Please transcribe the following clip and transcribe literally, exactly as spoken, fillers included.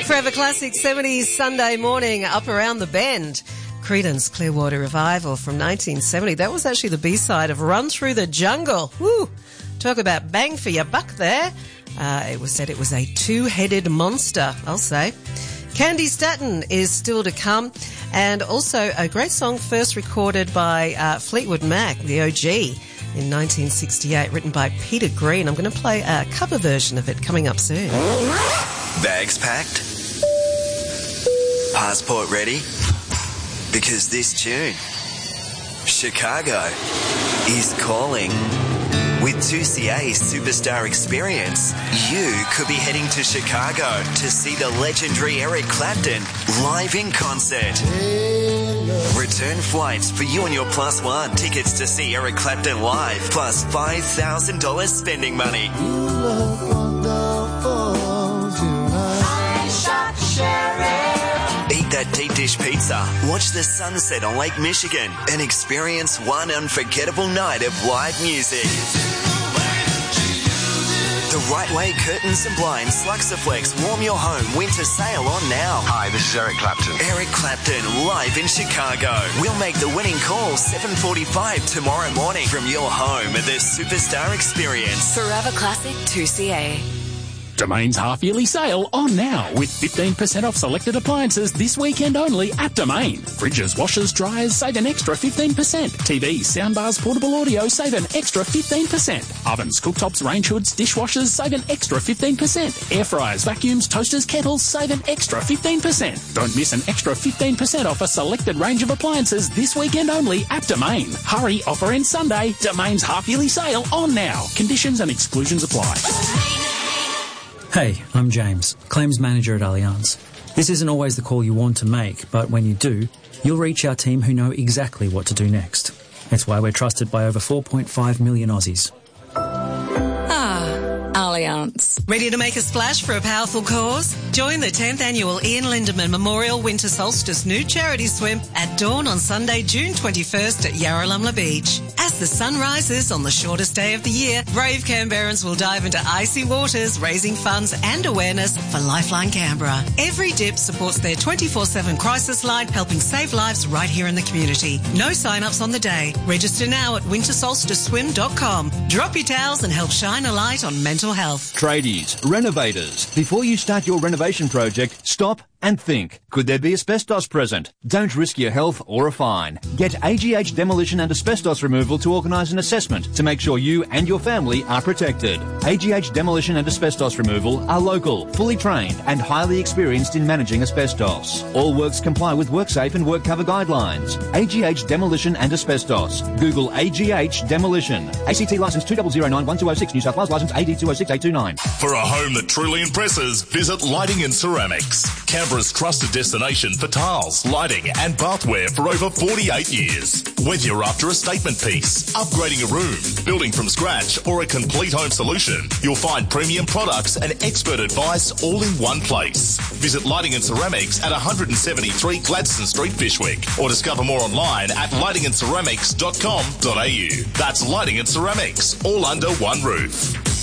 Forever Classic seventies Sunday morning, Up Around the Bend. Creedence Clearwater Revival from nineteen seventy. That was actually the B-side of Run Through the Jungle. Woo! Talk about bang for your buck there. Uh, it was said it was a two-headed monster, I'll say. Candy Staton is still to come. And also a great song first recorded by uh, Fleetwood Mac, the O G, in nineteen sixty-eight, written by Peter Green. I'm going to play a cover version of it coming up soon. Bags packed? Passport ready? Because this June, Chicago is calling. With two C A's Superstar Experience, you could be heading to Chicago to see the legendary Eric Clapton live in concert. Return flights for you and your plus one. Tickets to see Eric Clapton live, plus five thousand dollars spending money. Eat that deep dish pizza, watch the sunset on Lake Michigan, and experience one unforgettable night of live music. The Right Way Curtains and Blinds Luxaflex Warm Your Home Winter Sale on now. Hi, this is Eric Clapton. Eric Clapton live in Chicago. We'll make the winning call seven forty-five tomorrow morning from your home at the Superstar Experience. Forever Classic two C A. Domain's half-yearly sale on now with fifteen percent off selected appliances this weekend only at Domain. Fridges, washers, dryers, save an extra fifteen percent. T Vs, soundbars, portable audio, save an extra fifteen percent. Ovens, cooktops, range hoods, dishwashers, save an extra fifteen percent. Air fryers, vacuums, toasters, kettles, save an extra fifteen percent. Don't miss an extra fifteen percent off a selected range of appliances this weekend only at Domain. Hurry, offer ends Sunday. Domain's half-yearly sale on now. Conditions and exclusions apply. Hey, I'm James, Claims Manager at Allianz. This isn't always the call you want to make, but when you do, you'll reach our team who know exactly what to do next. It's why we're trusted by over four point five million Aussies. Ah, Allianz. Ready to make a splash for a powerful cause? Join the tenth annual Ian Lindemann Memorial Winter Solstice Nude Charity Swim at dawn on Sunday, June twenty-first at Yarralumla Beach. As the sun rises on the shortest day of the year, brave Canberrans will dive into icy waters, raising funds and awareness for Lifeline Canberra. Every dip supports their twenty-four seven crisis line, helping save lives right here in the community. No sign-ups on the day. Register now at winter solstice swim dot com. Drop your towels and help shine a light on mental health. Tradies, renovators, before you start your renovation project, stop and think. Could there be asbestos present? Don't risk your health or a fine. Get A G H Demolition and Asbestos Removal to organise an assessment to make sure you and your family are protected. A G H Demolition and Asbestos Removal are local, fully trained and highly experienced in managing asbestos. All works comply with WorkSafe and WorkCover guidelines. A G H Demolition and Asbestos. Google A G H Demolition. A C T licence two zero zero nine one two oh six, New South Wales licence A D two oh six eight two nine. For a home that truly impresses, visit Lighting and Ceramics. Canberra's trusted destination for tiles, lighting and bathware for over forty-eight years. Whether you're after a statement piece, upgrading a room, building from scratch or a complete home solution, you'll find premium products and expert advice all in one place. Visit Lighting and Ceramics at one seventy-three Gladstone Street, Fishwick, or discover more online at lighting and ceramics dot com dot a u. That's Lighting and Ceramics, all under one roof.